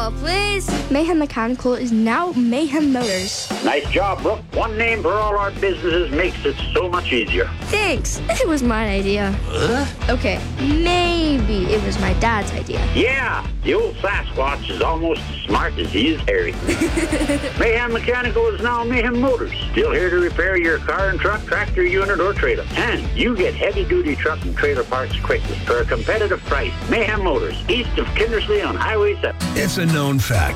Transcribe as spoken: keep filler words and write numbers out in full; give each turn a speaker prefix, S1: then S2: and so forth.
S1: call, please. Mayhem Mechanical is now Mayhem Motors.
S2: Nice job, Brooke. One name for all our businesses makes it so much easier.
S1: Thanks. It was my idea. Huh? Okay, maybe it was my dad's idea.
S2: Yeah, the old Sasquatch is almost as smart as he is hairy. Mayhem Mechanical is now Mayhem Motors. Still here to repair your car and truck, tractor, unit, or trailer. And you get heavy-duty truck and trailer parts quickly for a competitive price. Mayhem Motors, east of Kindersley on Highway seven.
S3: It's a known fact.